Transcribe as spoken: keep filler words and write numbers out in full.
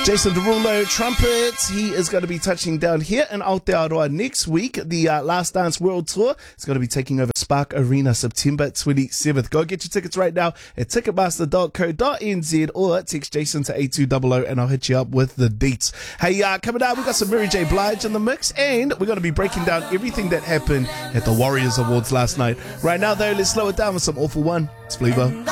Jason Derulo, trumpets. He is going to be touching down here in Aotearoa next week. The uh, Last Dance World Tour is going to be taking over Spark Arena September twenty-seventh. Go get your tickets right now at ticketmaster dot co dot n z or text Jason to eight two zero zero and I'll hit you up with the dates. Hey, uh, coming out, we've got some Mary J. Blige in the mix, and we're going to be breaking down everything that happened at the Warriors Awards last night. Right now, though, let's slow it down with some Awful One. It's Flevo.